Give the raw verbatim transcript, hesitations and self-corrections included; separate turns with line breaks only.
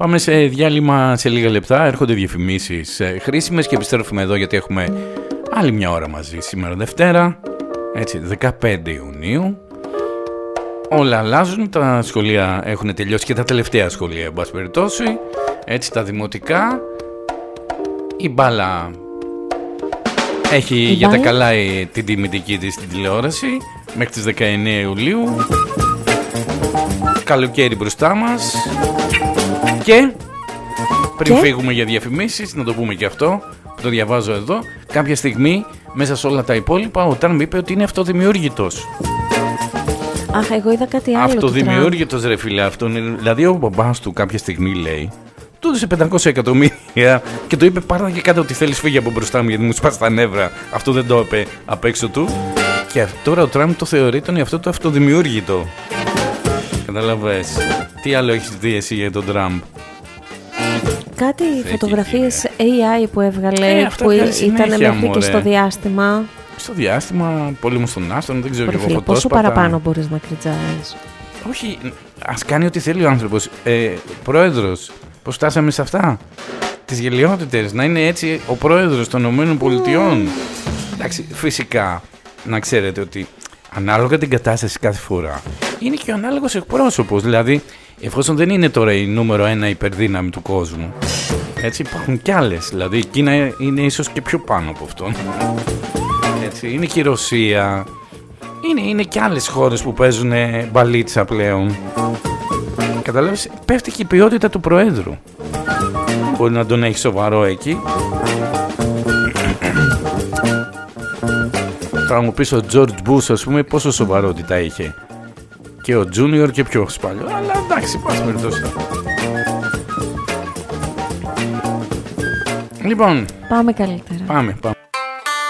Πάμε σε διάλειμμα σε λίγα λεπτά. Έρχονται διαφημίσεις ε, χρήσιμες και επιστρέφουμε εδώ γιατί έχουμε άλλη μια ώρα μαζί σήμερα Δευτέρα. Έτσι, δεκαπέντε Ιουνίου. Όλα αλλάζουν. Τα σχολεία έχουν τελειώσει και τα τελευταία σχολεία, εν πάση περιπτώσει. Έτσι, τα δημοτικά. Η μπάλα έχει η για μπάλα. Τα καλά η, την τιμητική της στην τηλεόραση μέχρι τις δεκαεννέα Ιουλίου. Καλοκαίρι μπροστά μας. Και πριν και? φύγουμε για διαφημίσεις, να το πούμε και αυτό που το διαβάζω εδώ. Κάποια στιγμή μέσα σε όλα τα υπόλοιπα ο Τραμπ είπε ότι είναι αυτοδημιούργητος.
Αχ, εγώ είδα κάτι άλλο.
Αυτοδημιούργητος ρε φίλε αυτό. Δηλαδή ο μπαμπάς του κάποια στιγμή λέει, του έδωσε πεντακόσια εκατομμύρια και το είπε πάρτα και κάτω ότι θέλεις φύγει από μπροστά μου γιατί μου σπάς τα νεύρα. Αυτό δεν το είπε απ' έξω του. Και τώρα ο Τραμπ το θεωρεί τον εαυτό του αυτοδημιούργητο. Καταλαβες. Τι άλλο έχεις δει εσύ για τον Τραμπ?
Κάτι φωτογραφίες έι άι που έβγαλε ε, που ήταν μέχρι και στο διάστημα.
Στο διάστημα, πόλεμο στον άστρο, δεν ξέρω και εγώ φωτόσπατα.
Πόσο παραπάνω μπορείς να κριτζάρεις?
Όχι, ας κάνει ό,τι θέλει ο άνθρωπος. Ε, πρόεδρος, πώς φτάσαμε σε αυτά? Τις γελιότητες, να είναι έτσι ο πρόεδρος των ΗΠΑ. Mm. Εντάξει, φυσικά, να ξέρετε ότι ανάλογα την κατάσταση κάθε φορά είναι και ο ανάλογος εκπρόσωπος. Δηλαδή, εφόσον δεν είναι τώρα η νούμερο ένα υπερδύναμη του κόσμου, έτσι υπάρχουν κι άλλες. Δηλαδή, η Κίνα είναι ίσως και πιο πάνω από αυτόν. Έτσι, είναι και η Ρωσία. Είναι, είναι και άλλες χώρες που παίζουν μπαλίτσα πλέον. Καταλάβεις, πέφτει και η ποιότητα του Προέδρου. Μπορεί να τον έχει σοβαρό εκεί. Θα μου πεις ο George Bush, ας πούμε, πόσο σοβαρότητα είχε. Και ο Junior και πιο σπάλιο. Αλλά εντάξει, πας περιπτώσει. Λοιπόν.
Πάμε καλύτερα.
Πάμε, πάμε.